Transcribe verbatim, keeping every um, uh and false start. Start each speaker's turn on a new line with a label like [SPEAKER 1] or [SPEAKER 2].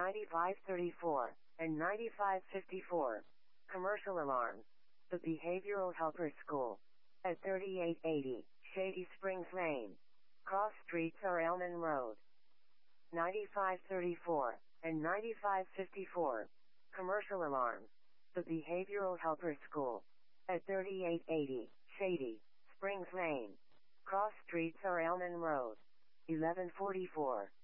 [SPEAKER 1] ninety-five thirty-four, and ninety-five fifty-four. Commercial alarms. The Behavioral Helper School. At thirty-eight eighty, Shady Springs Lane. Cross streets are Elman Road. ninety-five thirty-four, and ninety-five fifty-four. Commercial alarms. The Behavioral Helper School. At thirty-eight eighty, Shady Springs Lane. Cross streets are Elman Road. eleven forty-four.